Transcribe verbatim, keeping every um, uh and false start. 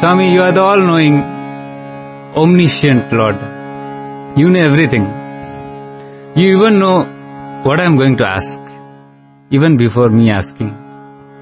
Swami, you are the all-knowing, omniscient Lord. You know everything. You even know what I am going to ask, even before me asking.